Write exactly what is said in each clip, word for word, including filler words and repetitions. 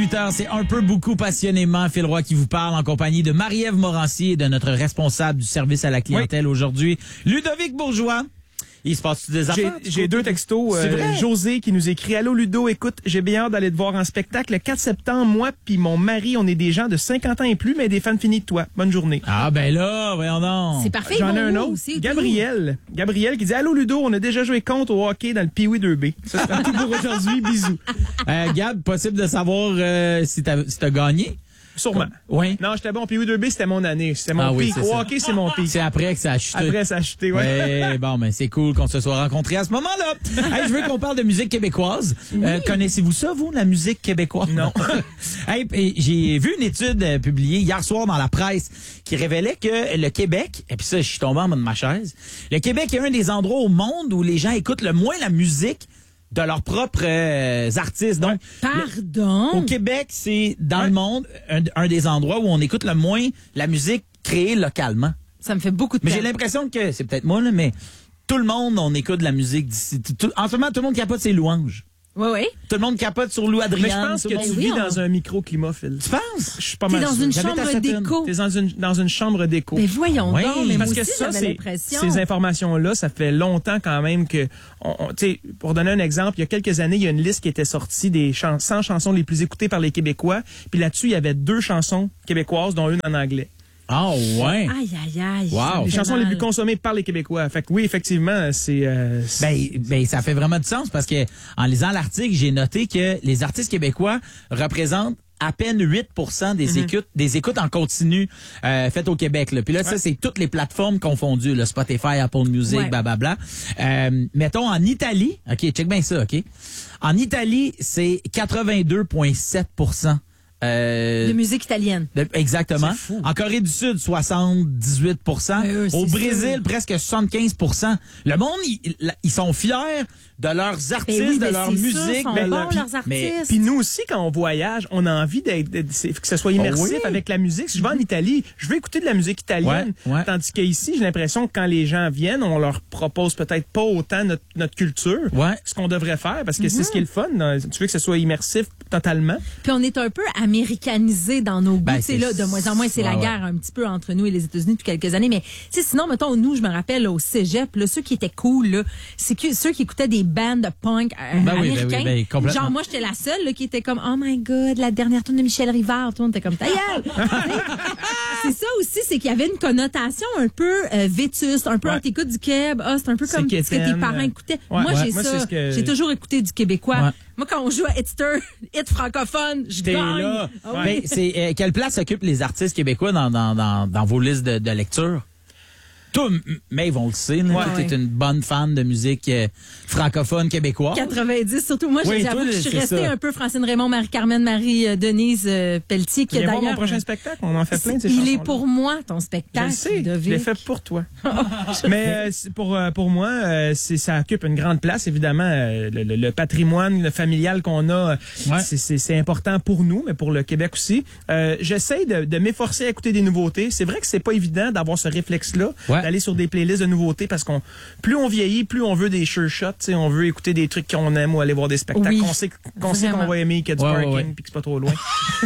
huit heures, c'est un peu beaucoup passionnément Phil Roy qui vous parle en compagnie de Marie-Ève Morancier et de notre responsable du service à la clientèle oui. aujourd'hui, Ludovic Bourgeois. Il se passe des affaires? J'ai, j'ai deux textos. Euh, José qui nous écrit « Allô Ludo, écoute, j'ai bien hâte d'aller te voir en spectacle. Le quatre septembre, moi puis mon mari, on est des gens de cinquante ans et plus, mais des fans finis de toi. Bonne journée. » Ah ben là, voyons donc. C'est parfait. J'en ai bon un autre. aussi, Gabriel. Tout. Gabriel qui dit « Allô Ludo, on a déjà joué contre au hockey dans le Pee-Wee deux B. » Ça sera tout pour aujourd'hui. Bisous. Euh, Gab, possible de savoir euh, si t'as, si t'as gagné? Sûrement. Oui. Non, j'étais bon. Pee-Wee deux B, c'était mon année. C'était mon ah, pic. Oui, Au hockey, c'est mon pic. C'est après que ça a chuté. Après, ça a chuté, ouais. ouais bon, ben, c'est cool qu'on se soit rencontrés à ce moment-là. Hey, je veux qu'on parle de musique québécoise. Oui. Euh, connaissez-vous ça, vous, la musique québécoise? Non. Hey, j'ai vu une étude euh, publiée hier soir dans la presse qui révélait que le Québec, et puis ça, je suis tombé en bas de ma chaise, le Québec est un des endroits au monde où les gens écoutent le moins la musique de leurs propres euh, artistes. Donc, Pardon? Le, au Québec, c'est dans ouais. le monde un, un des endroits où on écoute le moins la musique créée localement. Ça me fait beaucoup de Mais temps. j'ai l'impression que, c'est peut-être moi, là, mais tout le monde, on écoute de la musique d'ici. Tout, en ce moment, tout le monde capote ses louanges. Oui, oui. Tout le monde capote sur Lou Adrian. Mais je pense que tu vis dans un microclimat, Phil. Tu penses? Je suis pas T'es mal dans sûr. une chambre d'écho. T'es dans une, dans une chambre d'écho. Mais voyons oui. donc, mais parce moi que aussi, ça, j'avais c'est, l'impression. ces informations-là, ça fait longtemps quand même que, on, on, tu sais, pour donner un exemple, il y a quelques années, il y a une liste qui était sortie des chan- cent chansons les plus écoutées par les Québécois. Puis là-dessus, il y avait deux chansons québécoises, dont une en anglais. Ah oh, ouais. Aïe, aïe, aïe. Wow. Les chansons mal. les plus consommées par les Québécois. Fait que oui, effectivement, c'est... Euh, c'est... Ben, ben, ça fait vraiment du sens parce que en lisant l'article, j'ai noté que les artistes québécois représentent à peine huit pour cent des mm-hmm. écoutes des écoutes en continu euh, faites au Québec. Là. Puis là, ouais. ça, c'est toutes les plateformes confondues, là, Spotify, Apple Music, ouais. blablabla. Euh, mettons, en Italie, OK, check bien ça, OK? En Italie, c'est quatre-vingt-deux virgule sept pour cent. Euh, de musique italienne. De, exactement. En Corée du Sud, soixante-dix-huit pour cent. Eux, Au Brésil, sûr. presque soixante-quinze pour cent. Le monde, ils, ils sont fiers de leurs artistes, oui, de leur musique. Sûr, de bons, leur... leurs artistes. Puis nous aussi, quand on voyage, on a envie d'être, d'être, que ce soit immersif oh oui. avec la musique. Si je vais en Italie, je veux écouter de la musique italienne. Ouais, ouais. Tandis qu'ici, j'ai l'impression que quand les gens viennent, on leur propose peut-être pas autant notre, notre culture, ouais. ce qu'on devrait faire, parce que mm-hmm. c'est ce qui est le fun. Tu veux que ce soit immersif totalement. Puis on est un peu américanisé dans nos goûts. Ben, c'est là, de moins en moins, c'est ah, la guerre ouais. un petit peu entre nous et les États-Unis depuis quelques années. Mais sinon, mettons, nous, je me rappelle au cégep, là, ceux qui étaient cool, là, c'est que ceux qui écoutaient des bands de punk euh, ben américains. Oui, ben oui, ben genre, moi, j'étais la seule là, qui était comme, oh my God, la dernière tourne de Michel Rivard. Tout le monde était comme, ta gueule! C'est ça aussi, c'est qu'il y avait une connotation un peu euh, vétuste, un peu, ouais. on t'écoute du Keb, ah, c'est un peu comme ce que tes parents écoutaient. Ouais, moi, ouais, j'ai moi, ça. Que... J'ai toujours écouté du québécois. Ouais. Moi, quand on joue à Hitster, hit francophone, je gagne. Là. Oh, oui. Mais c'est euh, quelle place occupent les artistes québécois dans, dans, dans, dans vos listes de, de lecture? Toi, Maeve, on le sait, là, ouais, tu es ouais. une bonne fan de musique euh, francophone québécoise. quatre-vingt-dix, surtout moi, oui, j'avoue toi, que je suis restée ça. un peu Francine Raymond, Marie-Carmen, Marie-Denise euh, Pelletier, qui Viens a d'ailleurs... voir mon prochain spectacle, on en fait plein de ces Il chansons-là. est pour moi, ton spectacle. Je sais, je l'ai fait pour toi. Mais euh, pour euh, pour moi, euh, c'est, ça occupe une grande place, évidemment. Euh, le, le, le patrimoine le familial qu'on a, ouais. c'est, c'est, c'est important pour nous, mais pour le Québec aussi. Euh, j'essaie de, de m'efforcer à écouter des nouveautés. C'est vrai que c'est pas évident d'avoir ce réflexe-là, ouais. d'aller sur des playlists de nouveautés parce qu'on plus on vieillit, plus on veut des sure shots, on veut écouter des trucs qu'on aime ou aller voir des spectacles oui, qu'on sait qu'on sait qu'on va aimer, qu'il y a du ouais, parking ouais, ouais. puis que c'est pas trop loin.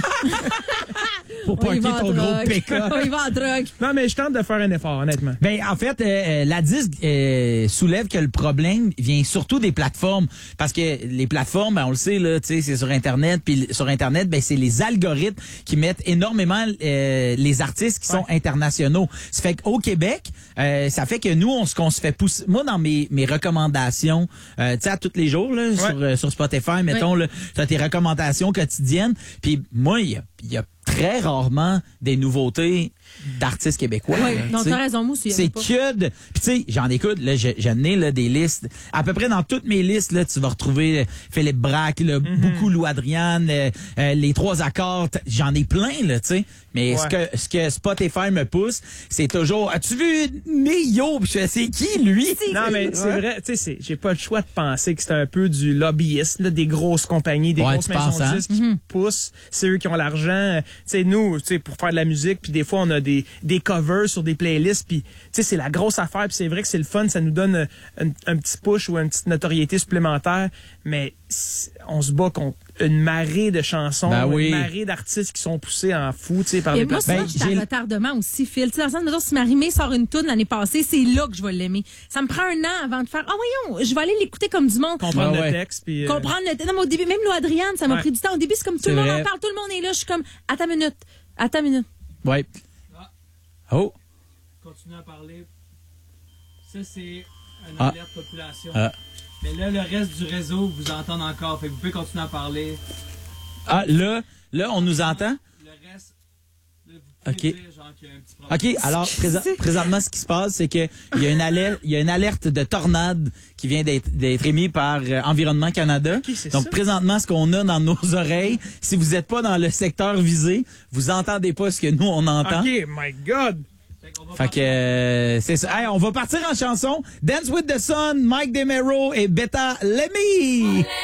Pour parker ton gros pick-up. On y va en drogue. Non, mais je tente de faire un effort, honnêtement. Ben, en fait, euh, la disque euh, soulève que le problème vient surtout des plateformes. Parce que les plateformes, ben, on le sait, là, tu sais, c'est sur Internet. Puis sur Internet, ben, c'est les algorithmes qui mettent énormément euh, les artistes qui ouais. sont internationaux. Ça fait qu'au Québec, euh, ça fait que nous, on, qu'on se fait pousser. Moi, dans mes, mes recommandations, euh, tu sais, à tous les jours, là, ouais. sur, euh, sur Spotify, mettons, ouais. là, t'as tes recommandations quotidiennes. Puis moi, il y a, y a très rarement des nouveautés d'artistes québécois. Oui, donc t'as raison, moi aussi. C'est que de... Puis tu sais, j'en écoute, là, j'en ai là, des listes. À peu près dans toutes mes listes, là, tu vas retrouver euh, Philippe Braque, là, mm-hmm. beaucoup Lou Adrian, euh, euh, les trois accords, j'en ai plein, là, tu sais. Mais ouais. ce que ce que Spotify me pousse, c'est toujours, as-tu vu Neo? Puis je fais, c'est qui, lui? Non, mais c'est ouais. vrai, tu sais, j'ai pas le choix de penser que c'est un peu du lobbyiste, là, des grosses compagnies, des ouais, grosses maisons de disques qui mm-hmm. poussent. C'est eux qui ont l'argent. Tu sais, nous, tu sais, pour faire de la musique, puis des fois, on a des, des covers sur des playlists, puis tu sais, c'est la grosse affaire, puis c'est vrai que c'est le fun, ça nous donne un, un petit push ou une petite notoriété supplémentaire, mais on se bat contre une marée de chansons, ben oui. une marée d'artistes qui sont poussés en fou, tu sais, par Et les moi, plateformes. souvent, je suis à retardement aussi, Phil. Tu sais, dans le sens, mettons, si Marie-Mé sort une toune l'année passée, c'est là que je vais l'aimer. Ça me prend un an avant de faire, ah, oh, voyons, je vais aller l'écouter comme du monde. Comprendre ah, ouais. le texte. Puis, euh... Comprendre le texte. Non, mais au début, même Lou Adriane, ça m'a ouais. pris du temps. Au début, c'est comme tout c'est le monde vrai. en parle, tout le monde est là. Je suis comme, attends une minute, attends une minute. Ouais. Ah. Oh. Continue à parler. Ça, c'est une Ah. alerte population. Ah. Mais là, le reste du réseau vous entend encore. Fait que vous pouvez continuer à parler. Ah, là, là, on nous entend? Le reste, là, vous pouvez OK. dire genre qu'il y a un petit problème. OK, alors présa- présentement, ce qui se passe, c'est que il y a une alerte, il y a une alerte de tornade qui vient d'être d'être émise par euh, Environnement Canada. OK, c'est Donc ça. présentement, ce qu'on a dans nos oreilles, si vous n'êtes pas dans le secteur visé, vous entendez pas ce que nous on entend. OK, my God! Fait qu'on va Fait que euh, c'est ça. Hey, on va partir en chanson. Dance with the Sun, Mike DeMero et Beta Lemmy.